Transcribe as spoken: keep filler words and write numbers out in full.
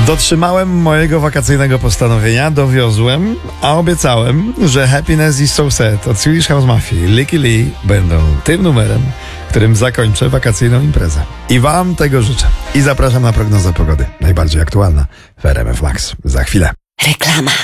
Dotrzymałem mojego wakacyjnego postanowienia, dowiozłem, a obiecałem, że Happiness is So Sad od Swedish House Mafia i Licky Lee będą tym numerem, którym zakończę wakacyjną imprezę. I wam tego życzę. I zapraszam na prognozę pogody, najbardziej aktualna w R M F Max. Za chwilę. Reklama.